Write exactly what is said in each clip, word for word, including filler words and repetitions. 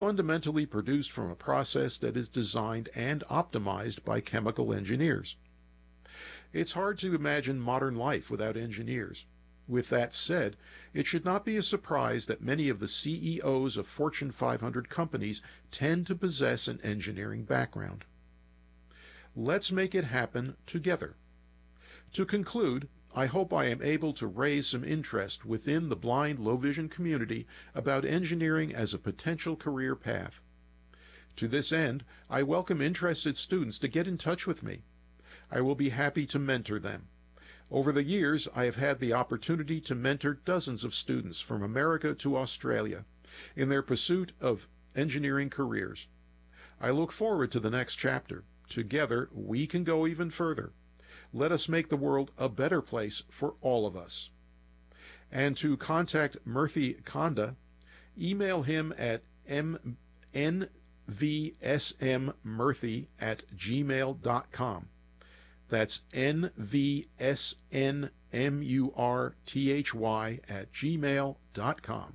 fundamentally produced from a process that is designed and optimized by chemical engineers. It's hard to imagine modern life without engineers. With that said, it should not be a surprise that many of the C E Os of Fortune five hundred companies tend to possess an engineering background. Let's make it happen together. To conclude, I hope I am able to raise some interest within the blind low vision community about engineering as a potential career path. To this end, I welcome interested students to get in touch with me. I will be happy to mentor them. Over the years, I have had the opportunity to mentor dozens of students from America to Australia in their pursuit of engineering careers. I look forward to the next chapter. Together, we can go even further. Let us make the world a better place for all of us. And to contact Murthy Konda, email him at n v s m murthy at gmail dot com. That's N V S N M U R T H Y at gmail dot com.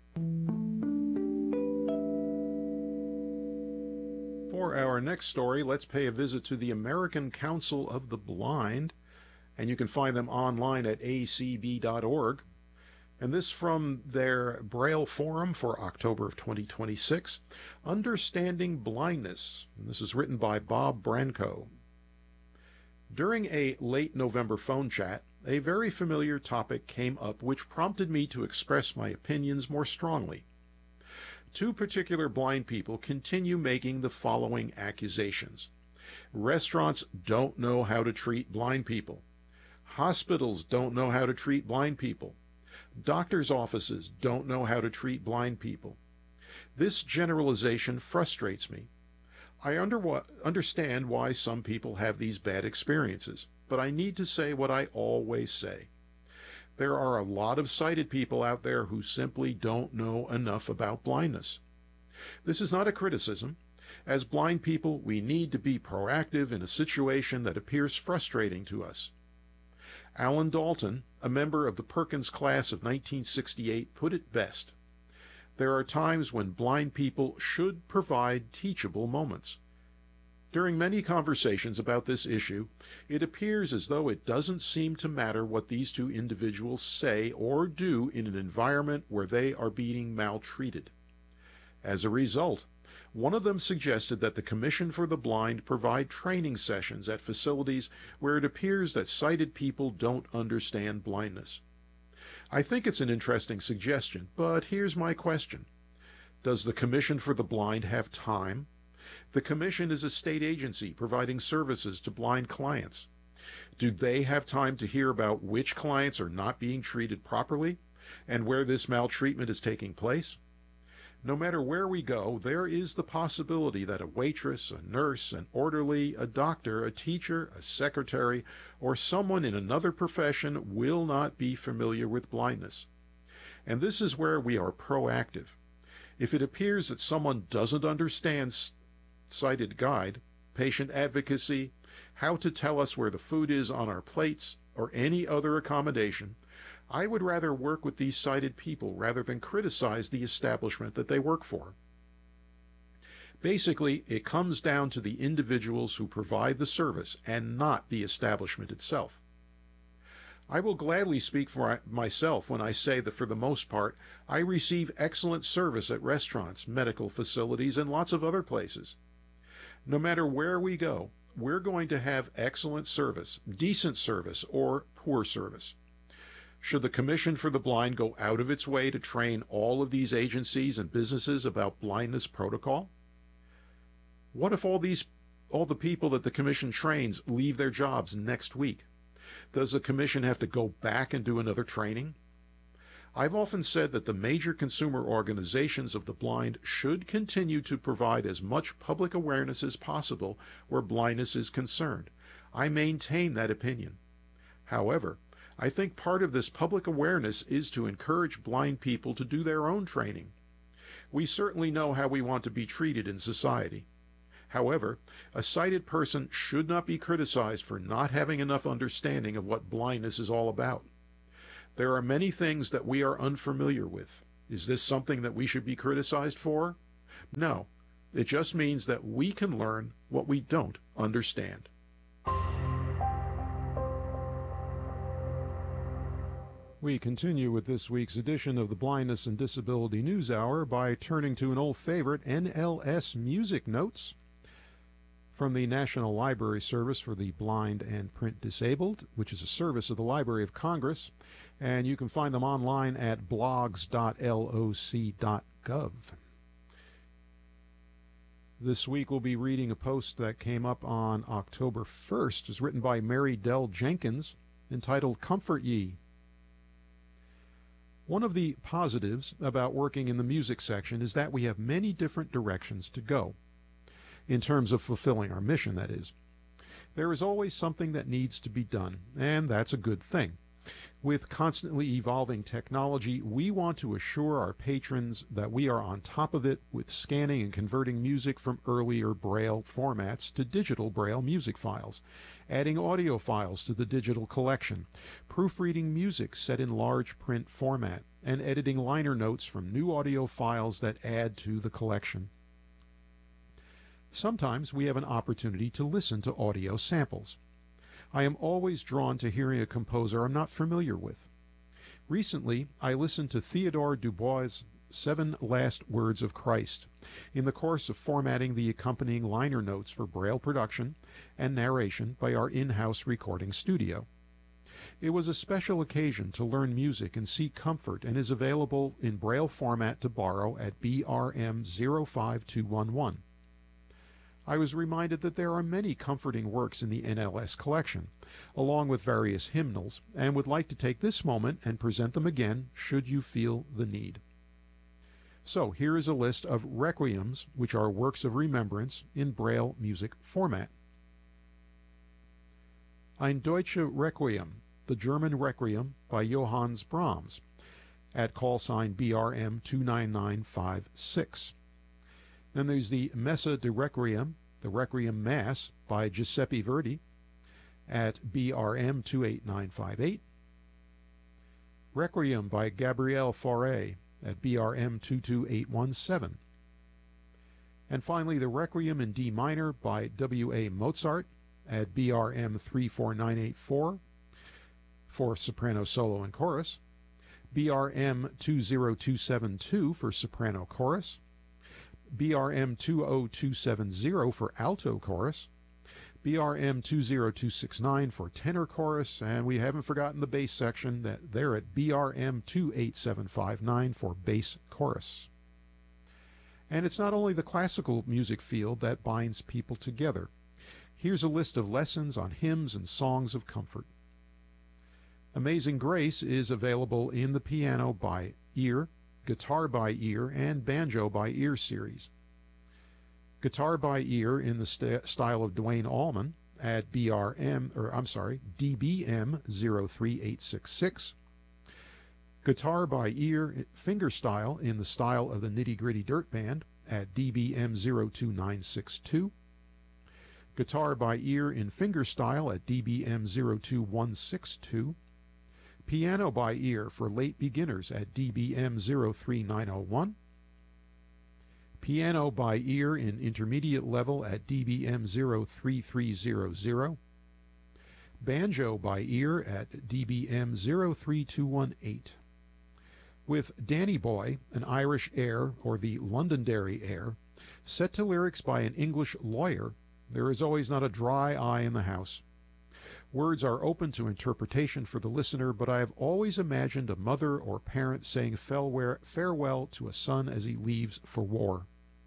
For our next story, let's pay a visit to the American Council of the Blind, and you can find them online at a c b dot org. And this from their Braille Forum for October of twenty twenty-six, Understanding Blindness. And this is written by Bob Branco. During a late November phone chat, a very familiar topic came up which prompted me to express my opinions more strongly. Two particular blind people continue making the following accusations. Restaurants don't know how to treat blind people. Hospitals don't know how to treat blind people. Doctors' offices don't know how to treat blind people. This generalization frustrates me. I under understand why some people have these bad experiences, but I need to say what I always say. There are a lot of sighted people out there who simply don't know enough about blindness. This is not a criticism. As blind people, we need to be proactive in a situation that appears frustrating to us. Alan Dalton, a member of the Perkins class of nineteen sixty-eight, put it best. There are times when blind people should provide teachable moments. During many conversations about this issue, it appears as though it doesn't seem to matter what these two individuals say or do in an environment where they are being maltreated. As a result, one of them suggested that the Commission for the Blind provide training sessions at facilities where it appears that sighted people don't understand blindness. I think it's an interesting suggestion, but here's my question. Does the Commission for the Blind have time? The Commission is a state agency providing services to blind clients. Do they have time to hear about which clients are not being treated properly and where this maltreatment is taking place? No matter where we go, there is the possibility that a waitress, a nurse, an orderly, a doctor, a teacher, a secretary, or someone in another profession will not be familiar with blindness. And this is where we are proactive. If it appears that someone doesn't understand sighted guide, patient advocacy, how to tell us where the food is on our plates, or any other accommodation, I would rather work with these sighted people rather than criticize the establishment that they work for. Basically, it comes down to the individuals who provide the service and not the establishment itself. I will gladly speak for myself when I say that for the most part, I receive excellent service at restaurants, medical facilities, and lots of other places. No matter where we go, we're going to have excellent service, decent service, or poor service. Should the Commission for the Blind go out of its way to train all of these agencies and businesses about blindness protocol? What if all these, all the people that the Commission trains leave their jobs next week? Does the Commission have to go back and do another training? I've often said that the major consumer organizations of the blind should continue to provide as much public awareness as possible where blindness is concerned. I maintain that opinion. However, I think part of this public awareness is to encourage blind people to do their own training. We certainly know how we want to be treated in society. However, a sighted person should not be criticized for not having enough understanding of what blindness is all about. There are many things that we are unfamiliar with. Is this something that we should be criticized for? No, it just means that we can learn what we don't understand. We continue with this week's edition of the Blindness and Disability News Hour by turning to an old favorite, N L S Music Notes from the National Library Service for the Blind and Print Disabled, which is a service of the Library of Congress, and you can find them online at blogs dot loc dot gov. This week we'll be reading a post that came up on October first. It's written by Mary Dell Jenkins, entitled Comfort Ye. One of the positives about working in the music section is that we have many different directions to go, in terms of fulfilling our mission, that is. There is always something that needs to be done, and that's a good thing. With constantly evolving technology, we want to assure our patrons that we are on top of it with scanning and converting music from earlier Braille formats to digital Braille music files, adding audio files to the digital collection, proofreading music set in large print format, and editing liner notes from new audio files that add to the collection. Sometimes we have an opportunity to listen to audio samples. I am always drawn to hearing a composer I'm not familiar with. Recently, I listened to Theodore Dubois' Seven Last Words of Christ in the course of formatting the accompanying liner notes for Braille production and narration by our in-house recording studio. It was a special occasion to learn music and seek comfort, and is available in Braille format to borrow at B R M zero five two one one. I was reminded that there are many comforting works in the N L S collection, along with various hymnals, and would like to take this moment and present them again, should you feel the need. So here is a list of requiems, which are works of remembrance in Braille music format. Ein Deutsche Requiem, the German Requiem by Johannes Brahms, at call sign B R M two nine nine five six. Then there's the Messa de Requiem, the Requiem Mass by Giuseppe Verdi, at B R M two eight nine five eight. Requiem by Gabriel Fauré at B R M two two eight one seven. And finally, the Requiem in D minor by W A Mozart at B R M three four nine eight four for soprano solo and chorus, B R M two zero two seven two for soprano chorus, B R M two zero two seven zero for alto chorus, B R M two zero two six nine for tenor chorus, and we haven't forgotten the bass section, that they're at B R M two eight seven five nine for bass chorus. And it's not only the classical music field that binds people together. Here's a list of lessons on hymns and songs of comfort. Amazing Grace is available in the piano by ear, guitar by ear, and banjo by ear series. Guitar by ear in the st style of Duane Allman at B R M, or I'm sorry, D B M zero three eight six six. Guitar by ear fingerstyle in the style of the Nitty Gritty Dirt Band at D B M zero two nine six two. Guitar by ear in fingerstyle at D B M zero two one six two. Piano by ear for late beginners at D B M zero three nine zero one. Piano by ear in intermediate level at D B M zero three three zero zero. Banjo by ear at D B M zero three two one eight. With Danny Boy, an Irish air, or the Londonderry air, set to lyrics by an English lawyer, there is always not a dry eye in the house. Words are open to interpretation for the listener, but I have always imagined a mother or parent saying farewell to a son as he leaves for war.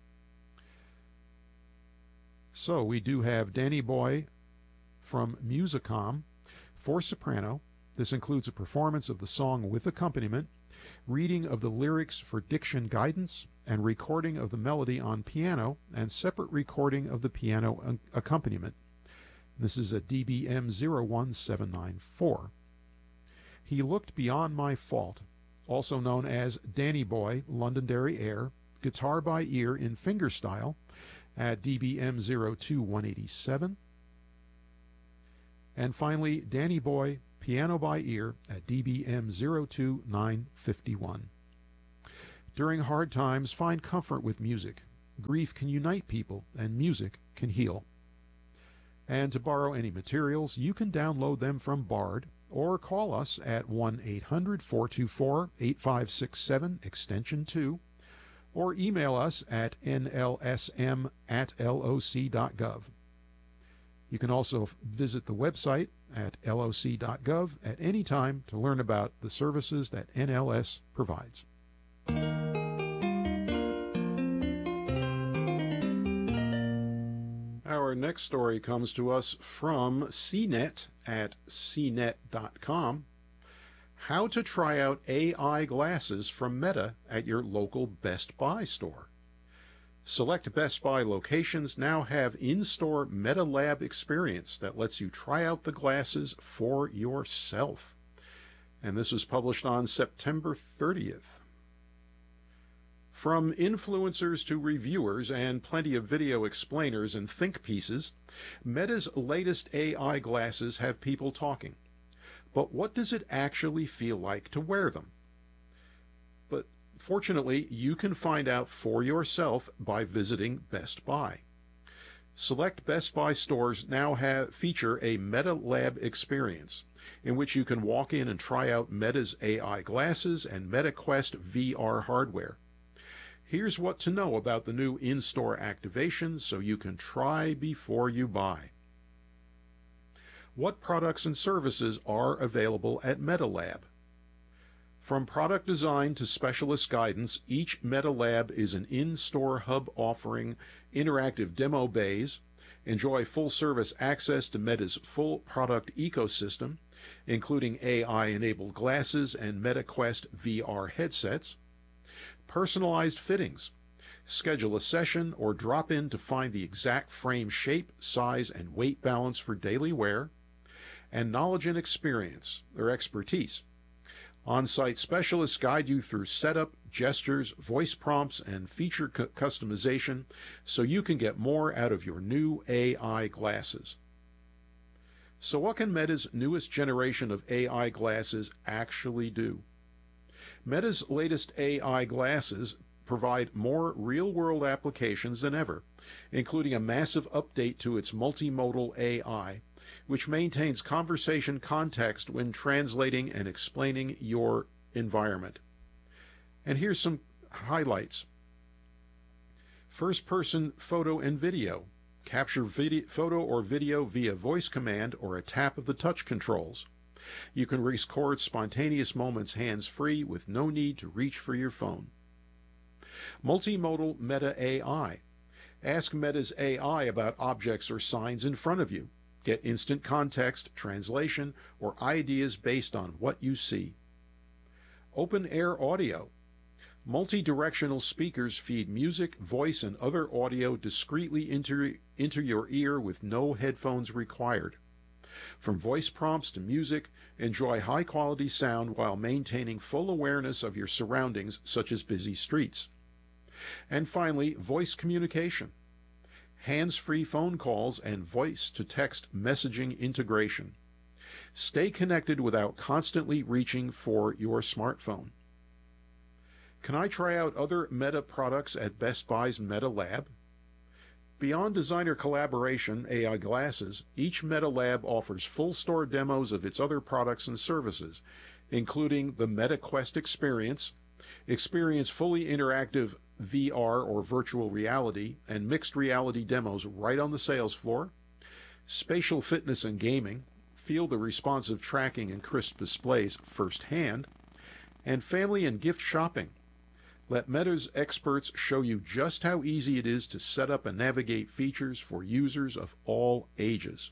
So we do have Danny Boy from Musicom for soprano. This includes a performance of the song with accompaniment, reading of the lyrics for diction guidance, and recording of the melody on piano, and separate recording of the piano accompaniment. This is at D B M zero one seven nine four. He Looked Beyond My Fault, also known as Danny Boy, Londonderry air, guitar by ear in fingerstyle at D B M zero two one eight seven. And finally, Danny Boy, piano by ear at D B M zero two nine five one. During hard times, find comfort with music. Grief can unite people, and music can heal. And to borrow any materials, you can download them from Bard or call us at one eight hundred, four two four, eight five six seven, extension two, or email us at n l s m at l o c dot gov. You can also visit the website at l o c dot gov at any time to learn about the services that N L S provides. Our next story comes to us from C net at c net dot com. How to try out A I glasses from Meta at your local Best Buy store. Select Best Buy locations now have in-store Meta Lab experience that lets you try out the glasses for yourself. And this was published on September thirtieth. From influencers to reviewers and plenty of video explainers and think pieces, Meta's latest A I glasses have people talking. But what does it actually feel like to wear them? But fortunately, you can find out for yourself by visiting Best Buy. Select Best Buy stores now have feature a Meta Lab experience, in which you can walk in and try out Meta's A I glasses and Meta Quest V R hardware. Here's what to know about the new in-store activation so you can try before you buy. What products and services are available at Meta Lab? From product design to specialist guidance, each Meta Lab is an in-store hub offering interactive demo bays. Enjoy full-service access to Meta's full product ecosystem, including A I-enabled glasses and Meta Quest V R headsets. Personalized fittings. Schedule a session or drop in to find the exact frame shape, size, and weight balance for daily wear. And knowledge and experience, or expertise. On-site specialists guide you through setup, gestures, voice prompts, and feature cu- customization so you can get more out of your new A I glasses. So what can Meta's newest generation of A I glasses actually do? Meta's latest A I glasses provide more real-world applications than ever, including a massive update to its multimodal A I, which maintains conversation context when translating and explaining your environment. And here's some highlights. First-person photo and video. Capture video, photo or video via voice command or a tap of the touch controls. You can record spontaneous moments hands-free with no need to reach for your phone. Multimodal Meta A I. Ask Meta's A I about objects or signs in front of you. Get instant context, translation, or ideas based on what you see. Open air audio. Multi-directional speakers feed music, voice, and other audio discreetly into, into your ear with no headphones required. From voice prompts to music, enjoy high-quality sound while maintaining full awareness of your surroundings, such as busy streets. And finally, voice communication. Hands-free phone calls and voice-to-text messaging integration. Stay connected without constantly reaching for your smartphone. Can I try out other Meta products at Best Buy's Meta Lab? Beyond designer collaboration, A I glasses, each Meta Lab offers full store demos of its other products and services, including the Meta Quest experience, experience fully interactive V R or virtual reality and mixed reality demos right on the sales floor, spatial fitness and gaming, feel the responsive tracking and crisp displays firsthand, and family and gift shopping. Let Meta's experts show you just how easy it is to set up and navigate features for users of all ages.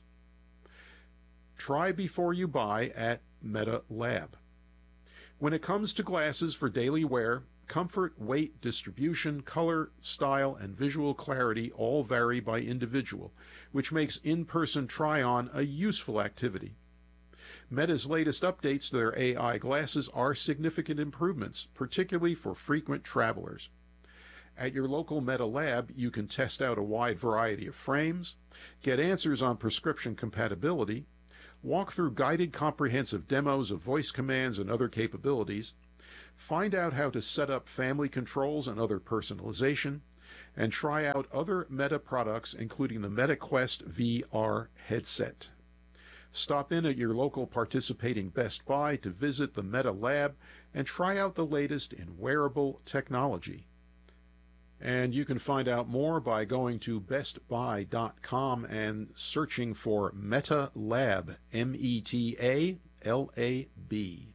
Try before you buy at Meta Lab. When it comes to glasses for daily wear, comfort, weight, distribution, color, style, and visual clarity all vary by individual, which makes in-person try-on a useful activity. Meta's latest updates to their A I glasses are significant improvements, particularly for frequent travelers. At your local Meta Lab, you can test out a wide variety of frames, get answers on prescription compatibility, walk through guided comprehensive demos of voice commands and other capabilities, find out how to set up family controls and other personalization, and try out other Meta products, including the Meta Quest V R headset. Stop in at your local participating Best Buy to visit the Meta Lab and try out the latest in wearable technology. And you can find out more by going to best buy dot com and searching for Meta Lab, M E T A L A B.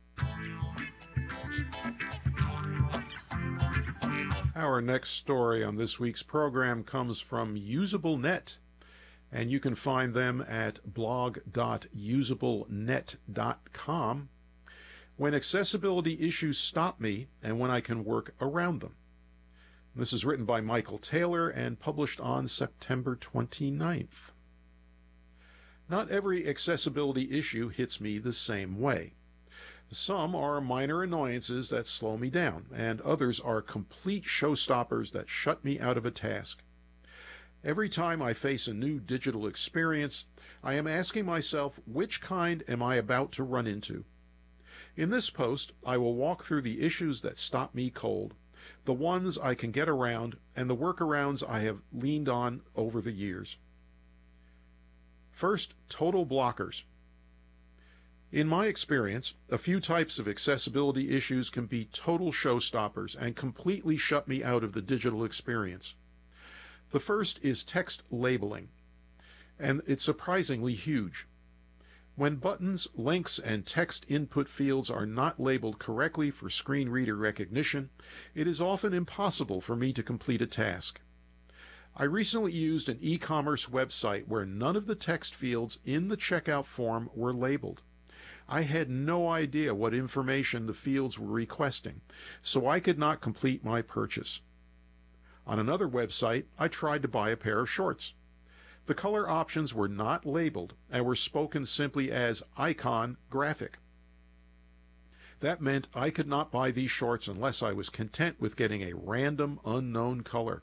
Our next story on this week's program comes from UsableNet, and you can find them at blog dot usable net dot com. When accessibility issues stop me and when I can work around them. This is written by Michael Taylor and published on September twenty-ninth. Not every accessibility issue hits me the same way. Some are minor annoyances that slow me down, and others are complete showstoppers that shut me out of a task. Every time I face a new digital experience, I am asking myself, which kind am I about to run into? In this post, I will walk through the issues that stop me cold, the ones I can get around, and the workarounds I have leaned on over the years. First, total blockers. In my experience, a few types of accessibility issues can be total showstoppers and completely shut me out of the digital experience. The first is text labeling, and it's surprisingly huge. When buttons, links, and text input fields are not labeled correctly for screen reader recognition, it is often impossible for me to complete a task. I recently used an e-commerce website where none of the text fields in the checkout form were labeled. I had no idea what information the fields were requesting, so I could not complete my purchase. On another website, I tried to buy a pair of shorts. The color options were not labeled and were spoken simply as icon graphic. That meant I could not buy these shorts unless I was content with getting a random unknown color.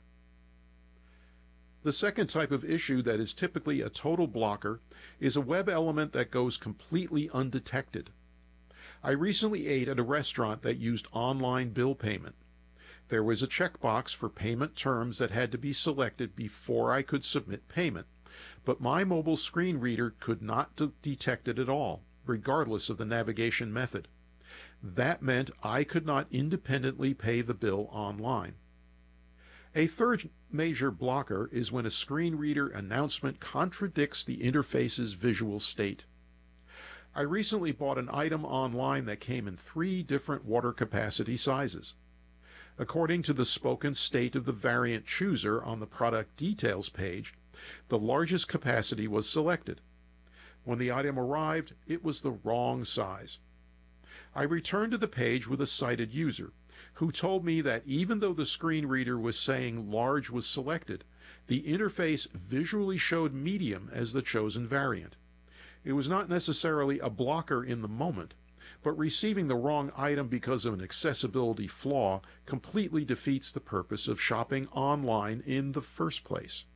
The second type of issue that is typically a total blocker is a web element that goes completely undetected. I recently ate at a restaurant that used online bill payment. There was a checkbox for payment terms that had to be selected before I could submit payment, but my mobile screen reader could not de- detect it at all, regardless of the navigation method. That meant I could not independently pay the bill online. A third major blocker is when a screen reader announcement contradicts the interface's visual state. I recently bought an item online that came in three different water capacity sizes. According to the spoken state of the variant chooser on the product details page, the largest capacity was selected. When the item arrived, it was the wrong size. I returned to the page with a sighted user, who told me that even though the screen reader was saying large was selected, the interface visually showed medium as the chosen variant. It was not necessarily a blocker in the moment, but receiving the wrong item because of an accessibility flaw completely defeats the purpose of shopping online in the first place.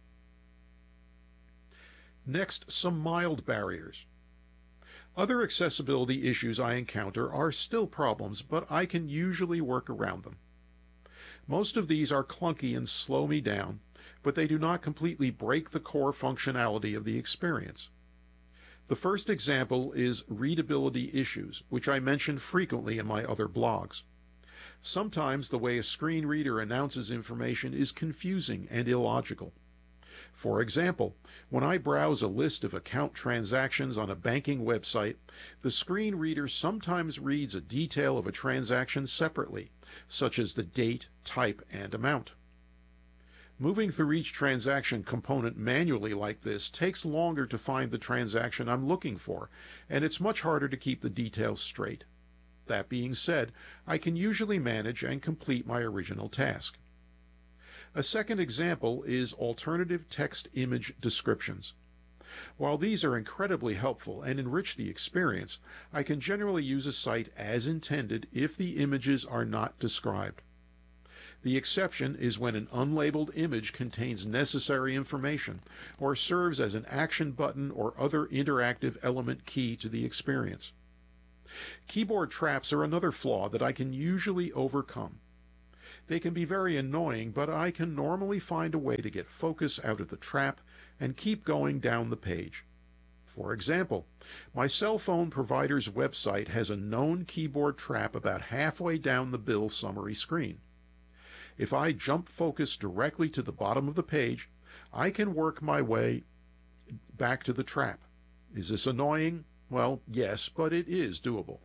Next, some mild barriers. Other accessibility issues I encounter are still problems, but I can usually work around them. Most of these are clunky and slow me down, but they do not completely break the core functionality of the experience. The first example is readability issues, which I mention frequently in my other blogs. Sometimes the way a screen reader announces information is confusing and illogical. For example, when I browse a list of account transactions on a banking website, the screen reader sometimes reads a detail of a transaction separately, such as the date, type, and amount. Moving through each transaction component manually like this takes longer to find the transaction I'm looking for, and it's much harder to keep the details straight. That being said, I can usually manage and complete my original task. A second example is alternative text-image descriptions. While these are incredibly helpful and enrich the experience, I can generally use a site as intended if the images are not described. The exception is when an unlabeled image contains necessary information or serves as an action button or other interactive element key to the experience. Keyboard traps are another flaw that I can usually overcome. They can be very annoying, but I can normally find a way to get focus out of the trap and keep going down the page. For example, my cell phone provider's website has a known keyboard trap about halfway down the bill summary screen. If I jump focus directly to the bottom of the page, I can work my way back to the trap. Is this annoying? Well, yes, but it is doable.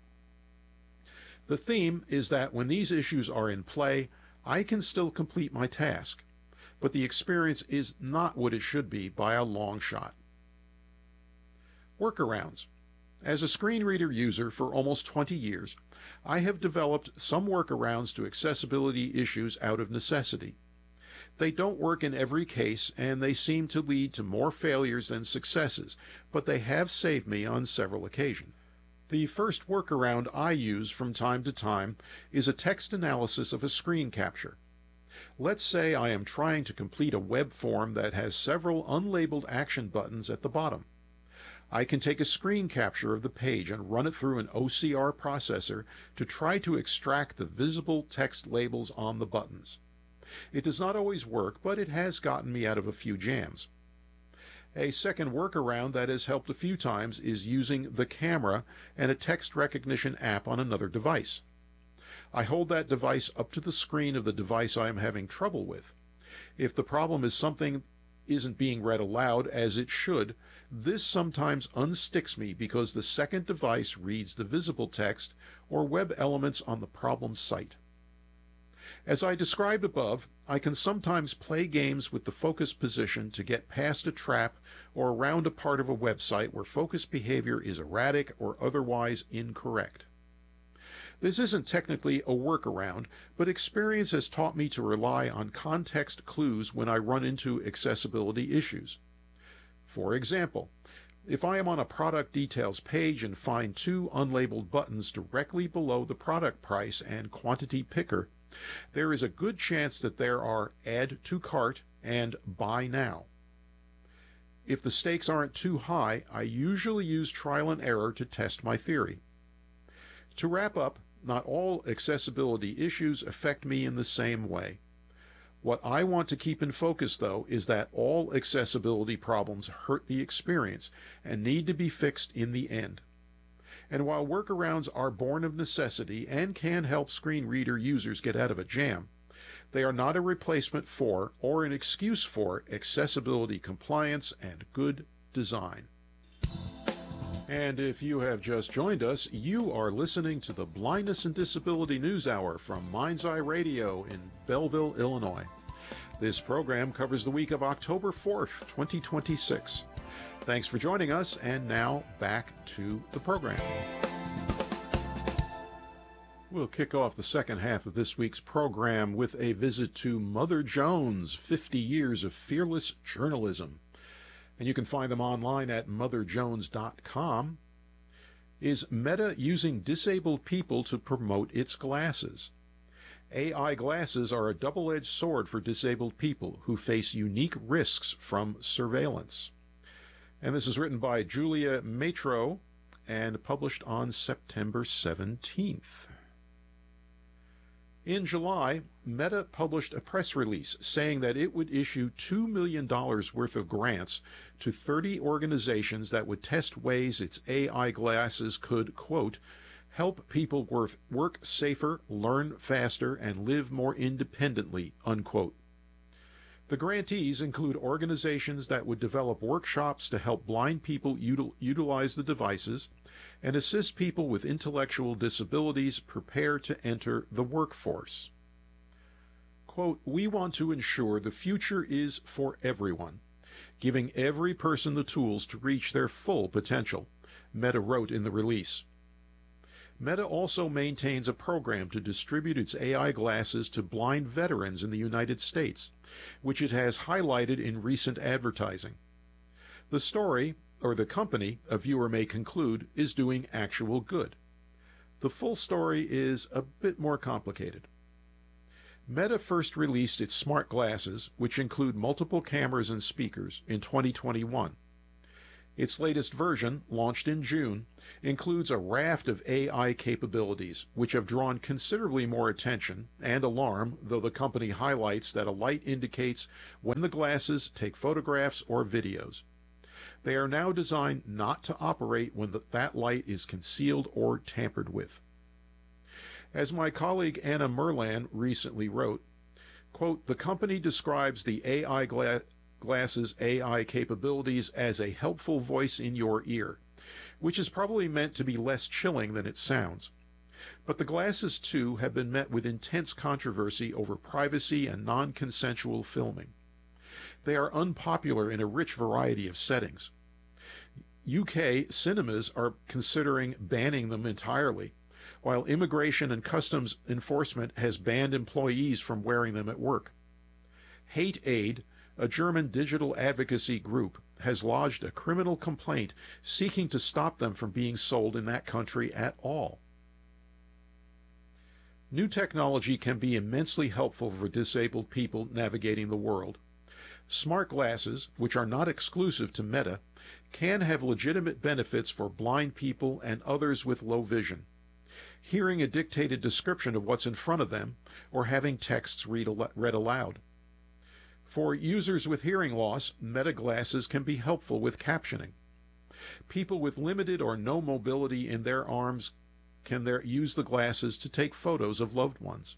The theme is that when these issues are in play, I can still complete my task, but the experience is not what it should be by a long shot. Workarounds. As a screen reader user for almost twenty years, I have developed some workarounds to accessibility issues out of necessity. They don't work in every case, and they seem to lead to more failures than successes, but they have saved me on several occasions. The first workaround I use from time to time is a text analysis of a screen capture. Let's say I am trying to complete a web form that has several unlabeled action buttons at the bottom. I can take a screen capture of the page and run it through an O C R processor to try to extract the visible text labels on the buttons. It does not always work, but it has gotten me out of a few jams. A second workaround that has helped a few times is using the camera and a text recognition app on another device. I hold that device up to the screen of the device I am having trouble with. If the problem is something isn't being read aloud as it should, this sometimes unsticks me because the second device reads the visible text or web elements on the problem site. As I described above, I can sometimes play games with the focus position to get past a trap or around a part of a website where focus behavior is erratic or otherwise incorrect. This isn't technically a workaround, but experience has taught me to rely on context clues when I run into accessibility issues. For example, if I am on a product details page and find two unlabeled buttons directly below the product price and quantity picker, there is a good chance that there are Add to Cart and Buy Now. If the stakes aren't too high, I usually use trial and error to test my theory. To wrap up, not all accessibility issues affect me in the same way. What I want to keep in focus, though, is that all accessibility problems hurt the experience and need to be fixed in the end. And while workarounds are born of necessity and can help screen reader users get out of a jam, they are not a replacement for or an excuse for accessibility compliance and good design. And if you have just joined us, you are listening to the Blindness and Disability News Hour from Mind's Eye Radio in Belleville, Illinois. This program covers the week of October fourth, twenty twenty-six. Thanks for joining us, and now back to the program. We'll kick off the second half of this week's program with a visit to Mother Jones, fifty years of Fearless Journalism. And you can find them online at mother jones dot com. Is Meta using disabled people to promote its glasses? A I glasses are a double-edged sword for disabled people who face unique risks from surveillance. And this is written by Julia Matro and published on September seventeenth. In July, Meta published a press release saying that it would issue two million dollars worth of grants to thirty organizations that would test ways its A I glasses could, quote, help people work, work safer, learn faster, and live more independently, unquote. The grantees include organizations that would develop workshops to help blind people util- utilize the devices and assist people with intellectual disabilities prepare to enter the workforce. Quote, we want to ensure the future is for everyone, giving every person the tools to reach their full potential, Meta wrote in the release. Meta also maintains a program to distribute its A I glasses to blind veterans in the United States, which it has highlighted in recent advertising. The story, or the company, a viewer may conclude, is doing actual good. The full story is a bit more complicated. Meta first released its smart glasses, which include multiple cameras and speakers, in twenty twenty-one. Its latest version, launched in June, includes a raft of A I capabilities, which have drawn considerably more attention and alarm, though the company highlights that a light indicates when the glasses take photographs or videos. They are now designed not to operate when the, that light is concealed or tampered with. As my colleague Anna Merlan recently wrote, quote, "The company describes the A I gla- glasses A I capabilities as a helpful voice in your ear, which is probably meant to be less chilling than it sounds. But the glasses, too, have been met with intense controversy over privacy and non-consensual filming. They are unpopular in a rich variety of settings. U K cinemas are considering banning them entirely, while Immigration and Customs Enforcement has banned employees from wearing them at work. Hate Aid, a German digital advocacy group, has lodged a criminal complaint seeking to stop them from being sold in that country at all." New technology can be immensely helpful for disabled people navigating the world. Smart glasses, which are not exclusive to Meta, can have legitimate benefits for blind people and others with low vision. Hearing a dictated description of what's in front of them, or having texts read, al- read aloud. For users with hearing loss, Meta glasses can be helpful with captioning. People with limited or no mobility in their arms can there use the glasses to take photos of loved ones.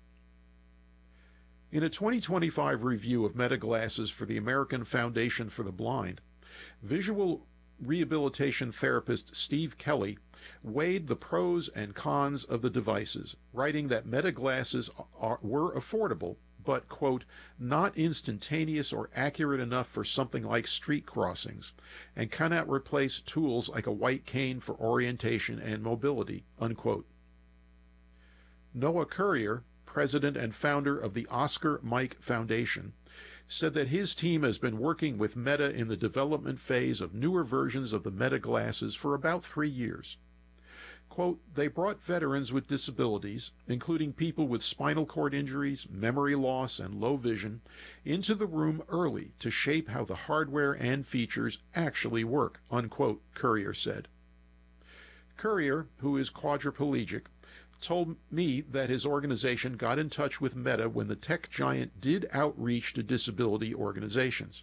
In a twenty twenty-five review of Meta glasses for the American Foundation for the Blind, visual rehabilitation therapist Steve Kelly weighed the pros and cons of the devices, writing that Meta glasses are, were affordable, but, quote, "not instantaneous or accurate enough for something like street crossings, and cannot replace tools like a white cane for orientation and mobility," unquote. Noah Currier, president and founder of the Oscar Mike Foundation, said that his team has been working with Meta in the development phase of newer versions of the Meta glasses for about three years. Quote, "They brought veterans with disabilities, including people with spinal cord injuries, memory loss, and low vision, into the room early to shape how the hardware and features actually work," unquote, Currier said. Currier, who is quadriplegic, told me that his organization got in touch with Meta when the tech giant did outreach to disability organizations.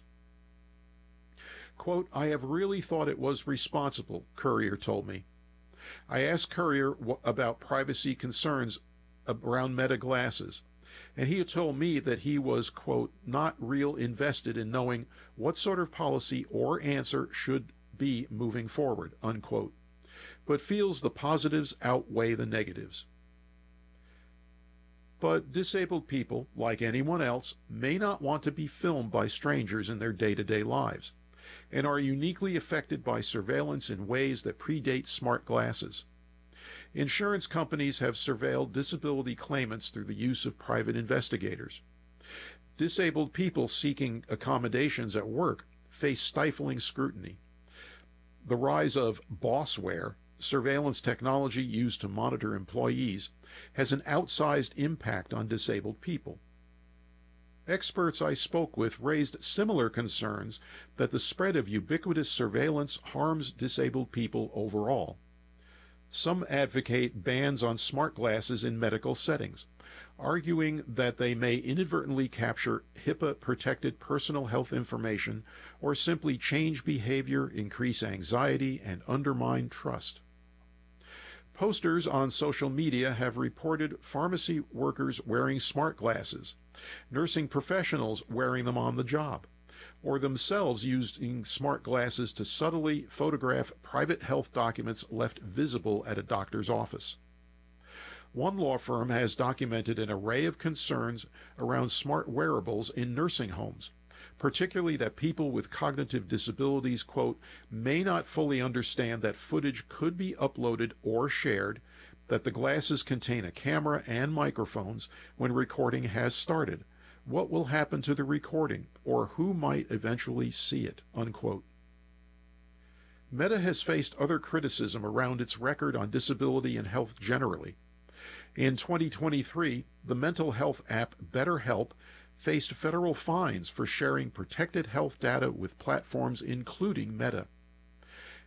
Quote, "I have really thought it was responsible," Currier told me. I asked Currier about privacy concerns around Meta glasses, and he told me that he was, quote, "not real invested in knowing what sort of policy or answer should be moving forward," unquote, but feels the positives outweigh the negatives. But disabled people, like anyone else, may not want to be filmed by strangers in their day-to-day lives, and are uniquely affected by surveillance in ways that predate smart glasses. Insurance companies have surveilled disability claimants through the use of private investigators. Disabled people seeking accommodations at work face stifling scrutiny. The rise of bossware, surveillance technology used to monitor employees, has an outsized impact on disabled people. Experts I spoke with raised similar concerns that the spread of ubiquitous surveillance harms disabled people overall. Some advocate bans on smart glasses in medical settings, arguing that they may inadvertently capture HIPAA-protected personal health information or simply change behavior, increase anxiety, and undermine trust. Posters on social media have reported pharmacy workers wearing smart glasses, nursing professionals wearing them on the job, or themselves using smart glasses to subtly photograph private health documents left visible at a doctor's office. One law firm has documented an array of concerns around smart wearables in nursing homes, particularly that people with cognitive disabilities, quote, "may not fully understand that footage could be uploaded or shared, that the glasses contain a camera and microphones when recording has started. What will happen to the recording, or who might eventually see it," unquote. Meta has faced other criticism around its record on disability and health generally. In twenty twenty-three, the mental health app BetterHelp faced federal fines for sharing protected health data with platforms including Meta.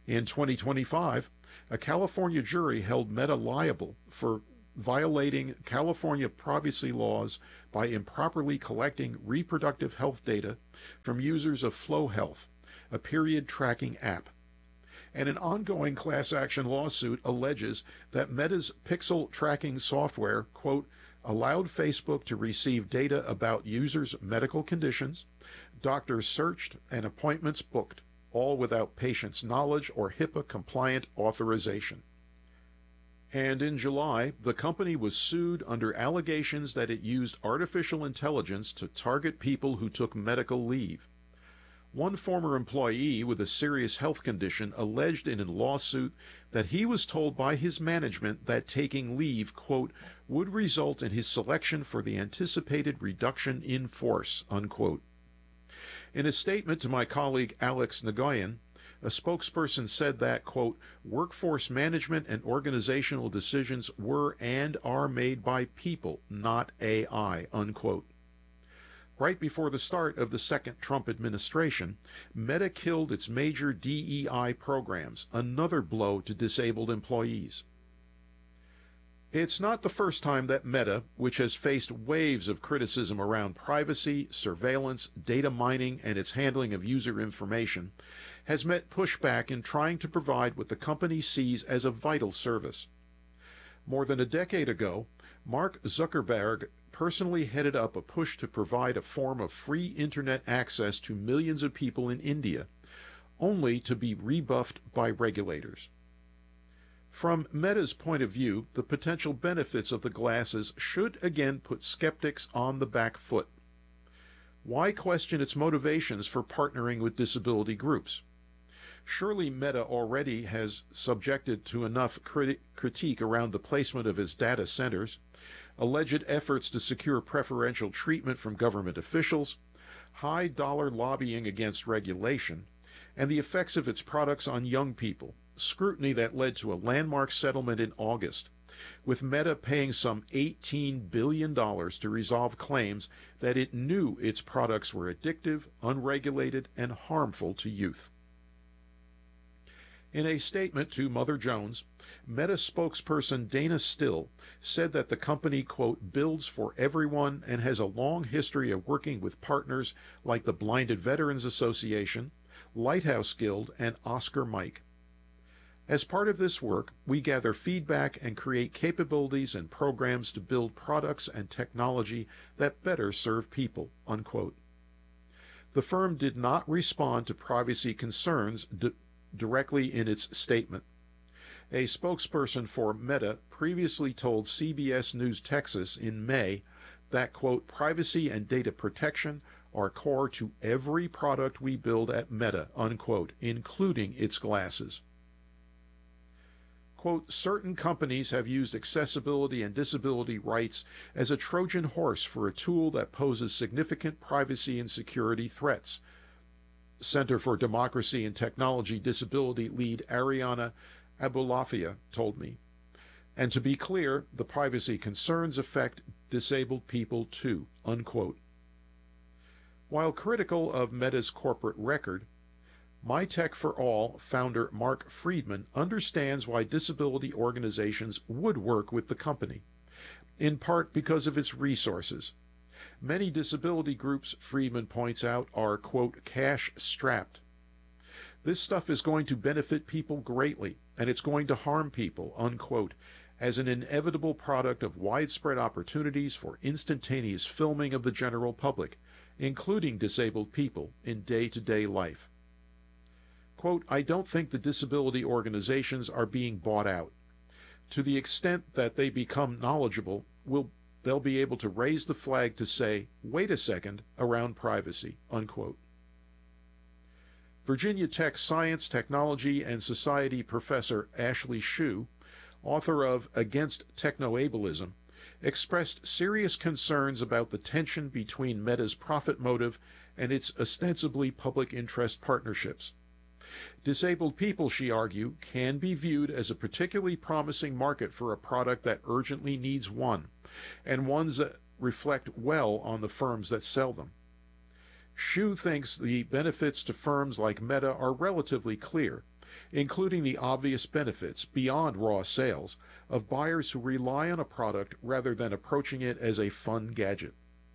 In twenty twenty-five, a California jury held Meta liable for violating California privacy laws by improperly collecting reproductive health data from users of Flow Health, a period tracking app. And an ongoing class action lawsuit alleges that Meta's pixel tracking software, quote, allowed Facebook to receive data about users' medical conditions, doctors searched, and appointments booked, all without patients' knowledge or HIPAA-compliant authorization. And in July, the company was sued under allegations that it used artificial intelligence to target people who took medical leave. One former employee with a serious health condition alleged in a lawsuit that he was told by his management that taking leave, quote, would result in his selection for the anticipated reduction in force, unquote. In a statement to my colleague Alex Nagoyan, a spokesperson said that, quote, workforce management and organizational decisions were and are made by people, not A I, unquote. Right before the start of the second Trump administration, Meta killed its major D E I programs, another blow to disabled employees. It's not the first time that Meta, which has faced waves of criticism around privacy, surveillance, data mining, and its handling of user information, has met pushback in trying to provide what the company sees as a vital service. More than a decade ago, Mark Zuckerberg personally headed up a push to provide a form of free internet access to millions of people in India, only to be rebuffed by regulators. From Meta's point of view, the potential benefits of the glasses should again put skeptics on the back foot. Why question its motivations for partnering with disability groups? Surely Meta already has subjected to enough criti- critique around the placement of its data centers, alleged efforts to secure preferential treatment from government officials, high-dollar lobbying against regulation, and the effects of its products on young people, scrutiny that led to a landmark settlement in August, with Meta paying some eighteen billion dollars to resolve claims that it knew its products were addictive, unregulated, and harmful to youth. In a statement to Mother Jones, Meta spokesperson Dana Still said that the company, quote, builds for everyone and has a long history of working with partners like the Blinded Veterans Association, Lighthouse Guild, and Oscar Mike. As part of this work, we gather feedback and create capabilities and programs to build products and technology that better serve people, unquote. The firm did not respond to privacy concerns d- directly in its statement. A spokesperson for Meta previously told C B S News Texas in May that, quote, privacy and data protection are core to every product we build at Meta, unquote, including its glasses. Quote, certain companies have used accessibility and disability rights as a Trojan horse for a tool that poses significant privacy and security threats. Center for Democracy and Technology Disability lead Ariana Abulafia told me. And to be clear, the privacy concerns affect disabled people too, unquote. While critical of Meta's corporate record, MyTech for All founder Mark Friedman understands why disability organizations would work with the company, in part because of its resources. Many disability groups, Friedman points out, are, quote, cash-strapped. This stuff is going to benefit people greatly, and it's going to harm people, unquote, as an inevitable product of widespread opportunities for instantaneous filming of the general public, including disabled people, in day-to-day life. Quote, I don't think the disability organizations are being bought out. To the extent that they become knowledgeable, will they'll be able to raise the flag to say, wait a second, around privacy, unquote. Virginia Tech Science, Technology, and Society professor Ashley Shue, author of Against Technoableism, expressed serious concerns about the tension between Meta's profit motive and its ostensibly public interest partnerships. Disabled people, she argued, can be viewed as a particularly promising market for a product that urgently needs one, and ones that reflect well on the firms that sell them. Shue thinks the benefits to firms like Meta are relatively clear, including the obvious benefits beyond raw sales of buyers who rely on a product rather than approaching it as a fun gadget.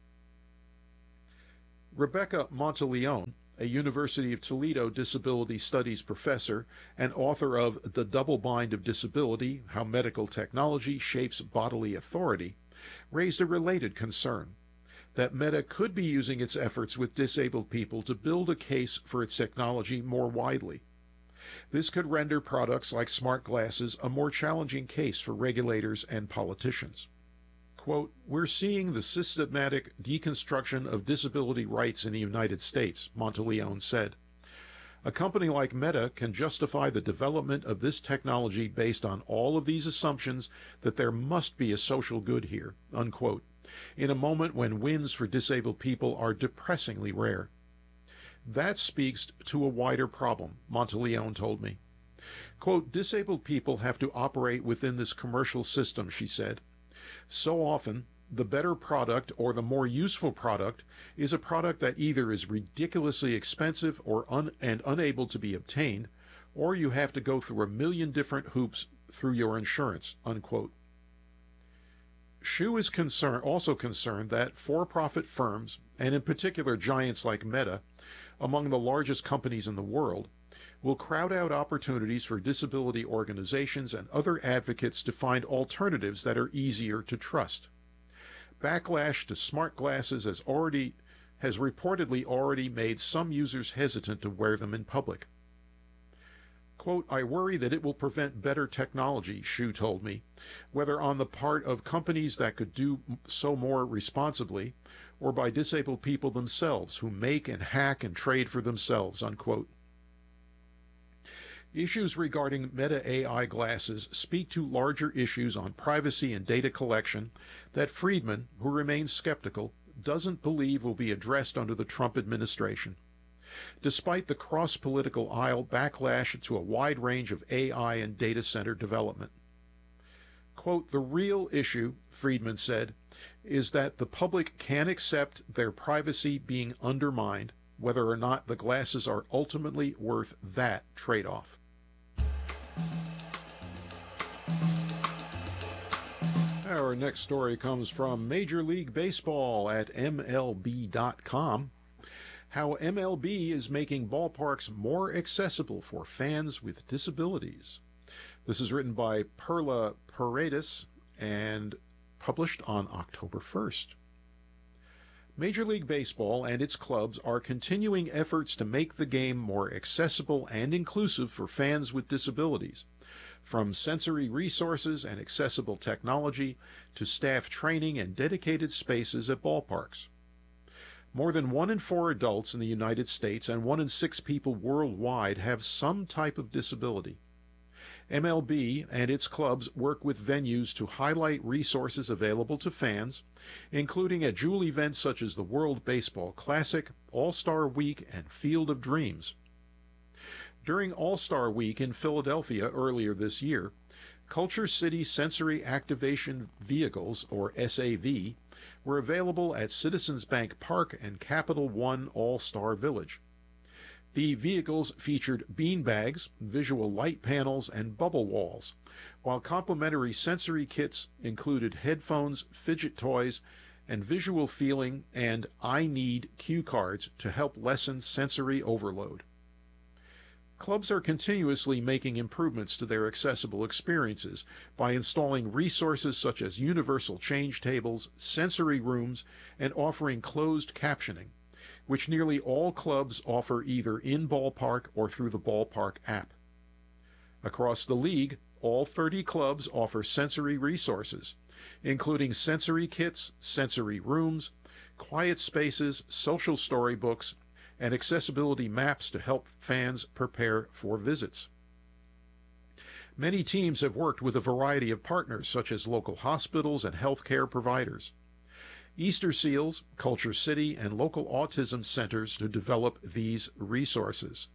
Rebecca Monteleone, a University of Toledo disability studies professor and author of The Double Bind of Disability: How Medical Technology Shapes Bodily Authority, raised a related concern that Meta could be using its efforts with disabled people to build a case for its technology more widely. This could render products like smart glasses a more challenging case for regulators and politicians. Quote, "We're seeing the systematic deconstruction of disability rights in the United States," Monteleone said. "A company like Meta can justify the development of this technology based on all of these assumptions that there must be a social good here," unquote, in a moment when wins for disabled people are depressingly rare. That speaks to a wider problem, Monteleone told me. Quote, "Disabled people have to operate within this commercial system," she said. "So often, the better product or the more useful product is a product that either is ridiculously expensive or un and unable to be obtained, or you have to go through a million different hoops through your insurance," unquote. Xu is concern, also concerned that for-profit firms, and in particular giants like Meta, among the largest companies in the world, will crowd out opportunities for disability organizations and other advocates to find alternatives that are easier to trust. Backlash to smart glasses has already has reportedly already made some users hesitant to wear them in public. Quote, "I worry that it will prevent better technology," Xu told me, "whether on the part of companies that could do so more responsibly, or by disabled people themselves who make and hack and trade for themselves," unquote. Issues regarding Meta A I glasses speak to larger issues on privacy and data collection that Friedman, who remains skeptical, doesn't believe will be addressed under the Trump administration. Despite the cross-political aisle backlash to a wide range of A I and data center development. Quote, "The real issue," Friedman said, "is that the public can't accept their privacy being undermined, whether or not the glasses are ultimately worth that trade-off." Our next story comes from Major League Baseball at M L B dot com. How M L B is making ballparks more accessible for fans with disabilities. This is written by Perla Paredes and published on October first. Major League Baseball and its clubs are continuing efforts to make the game more accessible and inclusive for fans with disabilities, from sensory resources and accessible technology to staff training and dedicated spaces at ballparks. More than one in four adults in the United States and one in six people worldwide have some type of disability. M L B and its clubs work with venues to highlight resources available to fans, including at jewel events such as the World Baseball Classic, All-Star Week, and Field of Dreams. During All-Star Week in Philadelphia earlier this year, Culture City Sensory Activation Vehicles, or S A V, were available at Citizens Bank Park and Capital One All-Star Village. The vehicles featured beanbags, visual light panels, and bubble walls, while complimentary sensory kits included headphones, fidget toys, and visual feeling and I Need cue cards to help lessen sensory overload. Clubs are continuously making improvements to their accessible experiences by installing resources such as universal change tables, sensory rooms, and offering closed captioning, which nearly all clubs offer either in ballpark or through the ballpark app. Across the league, all thirty clubs offer sensory resources, including sensory kits, sensory rooms, quiet spaces, social storybooks, and accessibility maps to help fans prepare for visits. Many teams have worked with a variety of partners, such as local hospitals and healthcare providers, Easter Seals, Culture City, and local autism centers to develop these resources.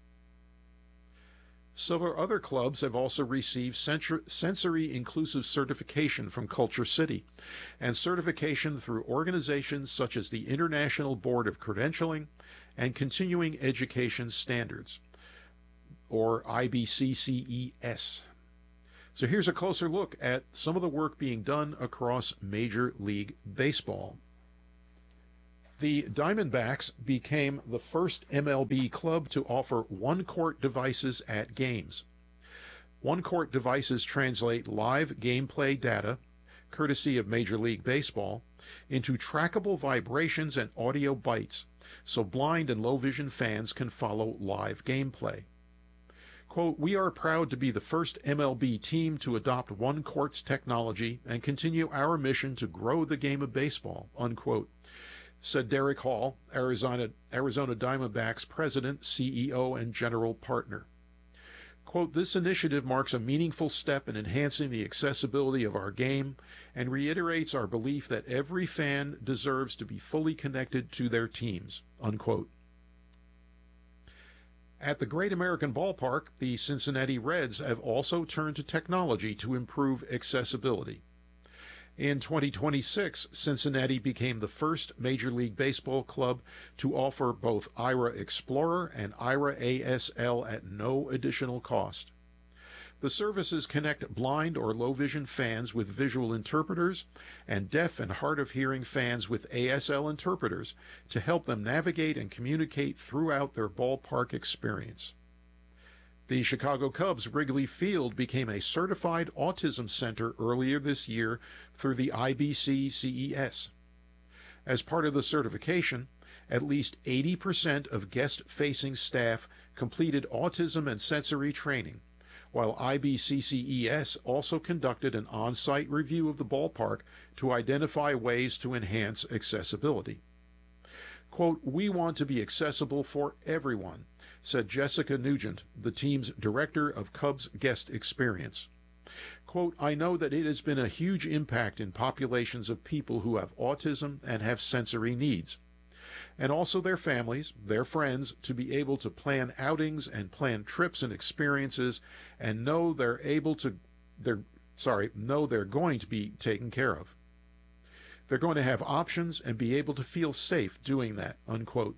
Several other clubs have also received sensory inclusive certification from Culture City and certification through organizations such as the International Board of Credentialing and Continuing Education Standards, or I B C C E S. So here's a closer look at some of the work being done across Major League Baseball. The Diamondbacks became the first M L B club to offer one-court devices at games. One-court devices translate live gameplay data, courtesy of Major League Baseball, into trackable vibrations and audio bytes, so blind and low-vision fans can follow live gameplay. Quote, "We are proud to be the first M L B team to adopt one-court's technology and continue our mission to grow the game of baseball," unquote, said Derek Hall, Arizona, Arizona Diamondbacks president, C E O, and general partner. Quote, "This initiative marks a meaningful step in enhancing the accessibility of our game and reiterates our belief that every fan deserves to be fully connected to their teams," unquote. At the Great American Ballpark, the Cincinnati Reds have also turned to technology to improve accessibility. In twenty twenty-six, Cincinnati became the first Major League Baseball club to offer both I R A Explorer and I R A A S L at no additional cost. The services connect blind or low-vision fans with visual interpreters and deaf and hard-of-hearing fans with A S L interpreters to help them navigate and communicate throughout their ballpark experience. The Chicago Cubs' Wrigley Field became a certified autism center earlier this year through the I B C C E S. As part of the certification, at least eighty percent of guest-facing staff completed autism and sensory training, while I B C C E S also conducted an on-site review of the ballpark to identify ways to enhance accessibility. Quote, "We want to be accessible for everyone," said Jessica Nugent, the team's director of Cubs guest experience. Quote, "I know that it has been a huge impact in populations of people who have autism and have sensory needs, and also their families, their friends, to be able to plan outings and plan trips and experiences and know they're able to, they're, sorry, know they're going to be taken care of. They're going to have options and be able to feel safe doing that," unquote.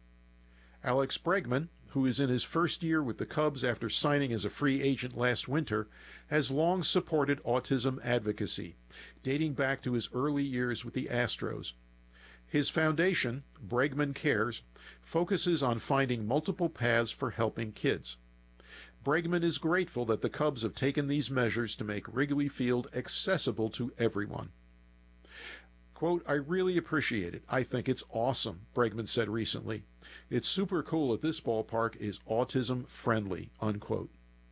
Alex Bregman, who is in his first year with the Cubs after signing as a free agent last winter, has long supported autism advocacy, dating back to his early years with the Astros. His foundation, Bregman Cares, focuses on finding multiple paths for helping kids. Bregman is grateful that the Cubs have taken these measures to make Wrigley Field accessible to everyone. Quote, "I really appreciate it. I think it's awesome," Bregman said recently. "It's super cool that this ballpark is autism friendly," unquote.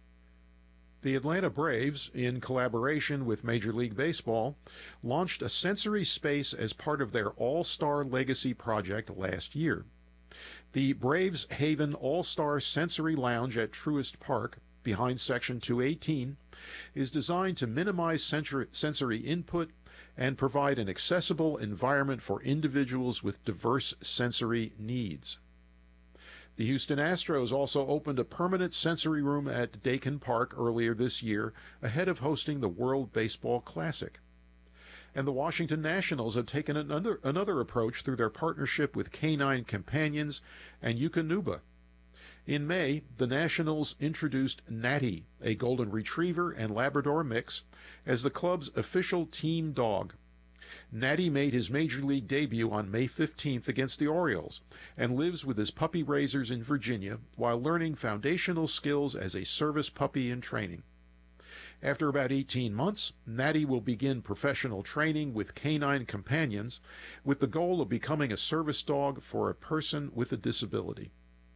The Atlanta Braves, in collaboration with Major League Baseball, launched a sensory space as part of their All-Star Legacy project last year. The Braves Haven All-Star Sensory Lounge at Truist Park, behind Section two eighteen, is designed to minimize sensory input and provide an accessible environment for individuals with diverse sensory needs. The Houston Astros also opened a permanent sensory room at Dakin Park earlier this year, ahead of hosting the World Baseball Classic. And the Washington Nationals have taken another, another approach through their partnership with Canine Companions and Eukanuba. In May, the Nationals introduced Natty, a golden retriever and Labrador mix, as the club's official team dog. Natty made his major league debut on May fifteenth against the Orioles and lives with his puppy raisers in Virginia while learning foundational skills as a service puppy in training. After about eighteen months, Natty will begin professional training with Canine Companions with the goal of becoming a service dog for a person with a disability.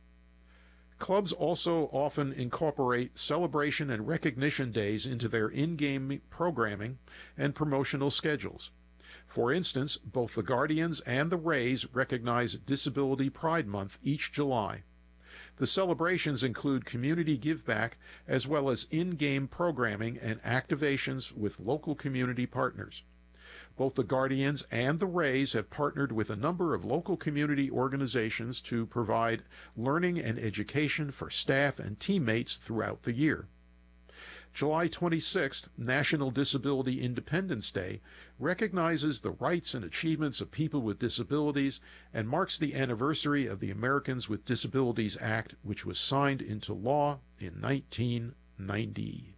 Clubs also often incorporate celebration and recognition days into their in-game programming and promotional schedules. For instance, both the Guardians and the Rays recognize Disability Pride Month each July. The celebrations include community give-back as well as in-game programming and activations with local community partners. Both the Guardians and the Rays have partnered with a number of local community organizations to provide learning and education for staff and teammates throughout the year. July twenty-sixth, National Disability Independence Day, recognizes the rights and achievements of people with disabilities and marks the anniversary of the Americans with Disabilities Act, which was signed into law in nineteen ninety.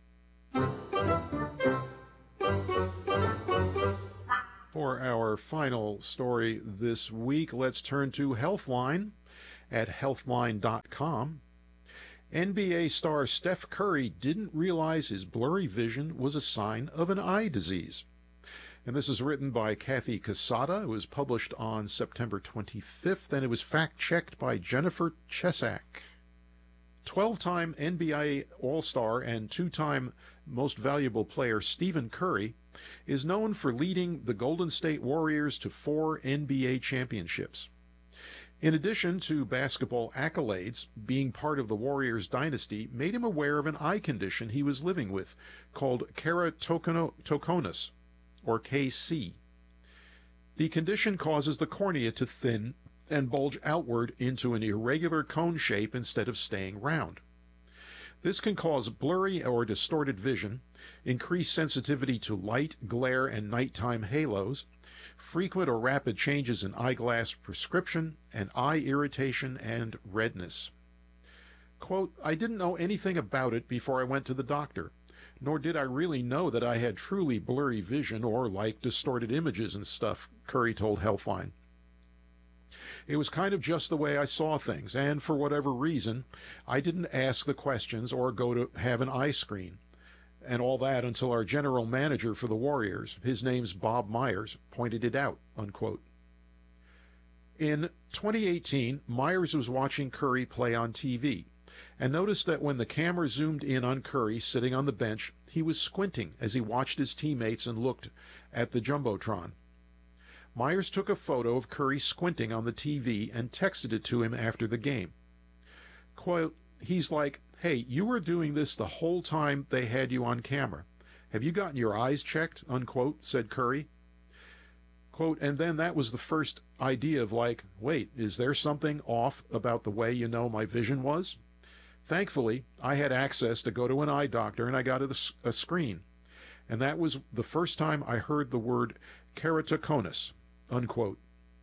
For our final story this week, let's turn to Healthline at healthline dot com. N B A star Steph Curry didn't realize his blurry vision was a sign of an eye disease. And this is written by Kathy Casada. It was published on September twenty-fifth, and it was fact-checked by Jennifer Chesak. twelve-time N B A All-Star and two-time Most Valuable Player Stephen Curry is known for leading the Golden State Warriors to four N B A championships. In addition to basketball accolades, being part of the Warriors dynasty made him aware of an eye condition he was living with called keratoconus, or K C. The condition causes the cornea to thin and bulge outward into an irregular cone shape instead of staying round. This can cause blurry or distorted vision, increased sensitivity to light, glare, and nighttime halos, frequent or rapid changes in eyeglass prescription, and eye irritation and redness. Quote, I didn't know anything about it before I went to the doctor, nor did I really know that I had truly blurry vision or like distorted images and stuff, Curry told Healthline. It was kind of just the way I saw things, and for whatever reason, I didn't ask the questions or go to have an eye screen and all that until our general manager for the Warriors, his name's Bob Myers, pointed it out, unquote. In twenty eighteen, Myers was watching Curry play on T V and noticed that when the camera zoomed in on Curry sitting on the bench, he was squinting as he watched his teammates and looked at the Jumbotron. Myers took a photo of Curry squinting on the T V and texted it to him after the game. Quote, he's like, hey, you were doing this the whole time they had you on camera. Have you gotten your eyes checked? Unquote, said Curry. Quote, and then that was the first idea of like, wait, is there something off about the way you know my vision was? Thankfully, I had access to go to an eye doctor and I got a, a screen. And that was the first time I heard the word keratoconus. Unquote.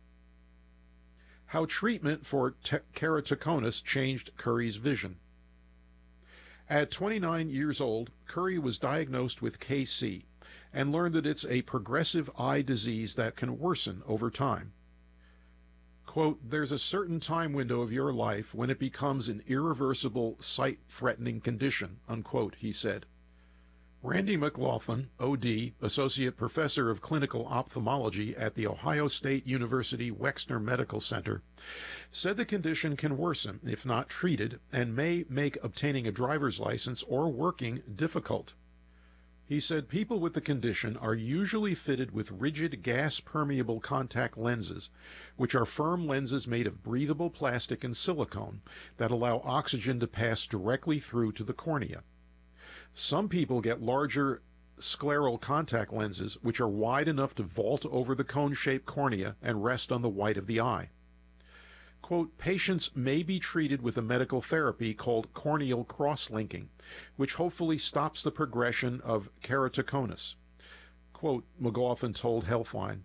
How treatment for keratoconus changed Curry's vision. At twenty-nine years old, Curry was diagnosed with K C and learned that it's a progressive eye disease that can worsen over time. Quote, there's a certain time window of your life when it becomes an irreversible, sight-threatening condition, unquote, he said. Randy McLaughlin, O D, Associate Professor of Clinical Ophthalmology at the Ohio State University Wexner Medical Center, said the condition can worsen if not treated and may make obtaining a driver's license or working difficult. He said people with the condition are usually fitted with rigid gas-permeable contact lenses, which are firm lenses made of breathable plastic and silicone that allow oxygen to pass directly through to the cornea. Some people get larger scleral contact lenses, which are wide enough to vault over the cone-shaped cornea and rest on the white of the eye. Quote, patients may be treated with a medical therapy called corneal cross-linking, which hopefully stops the progression of keratoconus. Quote, McLaughlin told Healthline.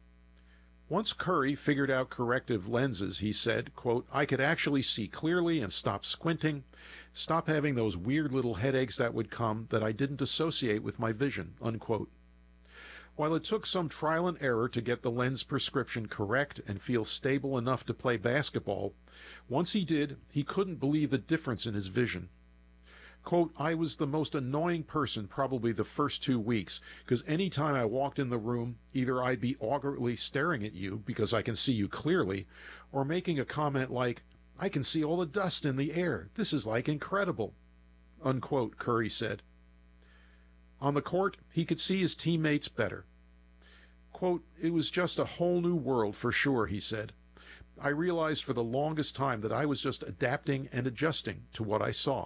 Once Curry figured out corrective lenses, he said, quote, I could actually see clearly and stop squinting, stop having those weird little headaches that would come that I didn't associate with my vision, unquote. While it took some trial and error to get the lens prescription correct and feel stable enough to play basketball, once he did, he couldn't believe the difference in his vision. Quote, I was the most annoying person probably the first two weeks, because any time I walked in the room, either I'd be awkwardly staring at you because I can see you clearly, or making a comment like, I can see all the dust in the air. This is like incredible, unquote, Curry said. On the court, he could see his teammates better. Quote, it was just a whole new world for sure, he said. I realized for the longest time that I was just adapting and adjusting to what I saw.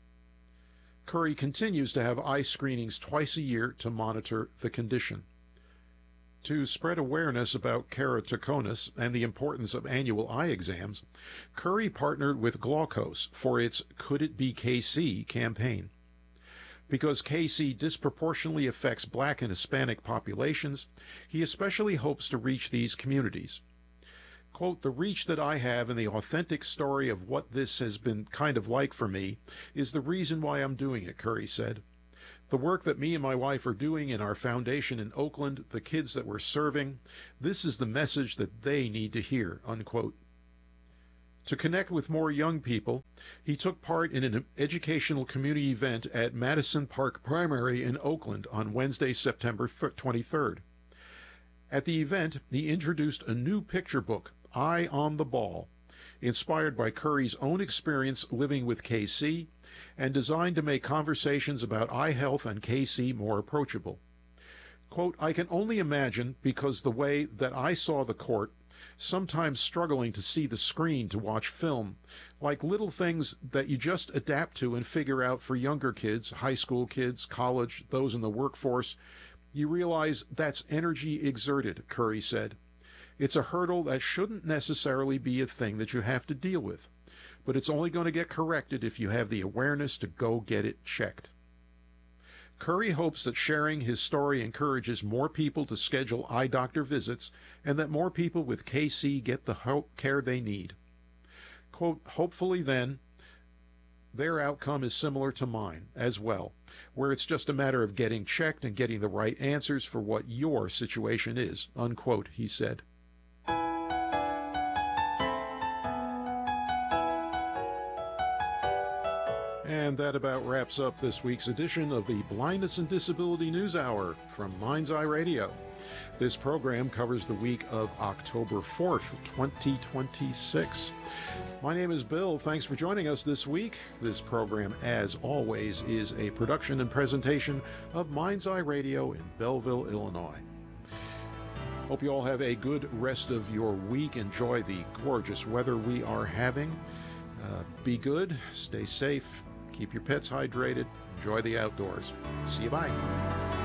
Curry continues to have eye screenings twice a year to monitor the condition. To spread awareness about keratoconus and the importance of annual eye exams, Curry partnered with Glaukos for its Could It Be K C campaign. Because K C disproportionately affects Black and Hispanic populations, he especially hopes to reach these communities. Quote, "The reach that I have and the authentic story of what this has been kind of like for me is the reason why I'm doing it," Curry said. "The work that me and my wife are doing in our foundation in Oakland, the kids that we're serving, this is the message that they need to hear," unquote. To connect with more young people, he took part in an educational community event at Madison Park Primary in Oakland on Wednesday, September twenty-third. At the event, he introduced a new picture book, Eye on the Ball, inspired by Curry's own experience living with K C and designed to make conversations about eye health and K C more approachable. Quote, "I can only imagine, because the way that I saw the court, sometimes struggling to see the screen to watch film, like little things that you just adapt to and figure out for younger kids, high school kids, college, those in the workforce. You realize that's energy exerted," Curry said. "It's a hurdle that shouldn't necessarily be a thing that you have to deal with, but it's only going to get corrected if you have the awareness to go get it checked." Curry hopes that sharing his story encourages more people to schedule eye doctor visits and that more people with K C get the care they need. Quote, "Hopefully then, their outcome is similar to mine as well, where it's just a matter of getting checked and getting the right answers for what your situation is," unquote, he said. And that about wraps up this week's edition of the Blindness and Disability News Hour from Mind's Eye Radio. This program covers the week of October fourth, twenty twenty-six. My name is Bill. Thanks for joining us this week. This program, as always, is a production and presentation of Mind's Eye Radio in Belleville, Illinois. Hope you all have a good rest of your week. Enjoy the gorgeous weather we are having. Uh, be good, stay safe, keep your pets hydrated, enjoy the outdoors. See you, bye.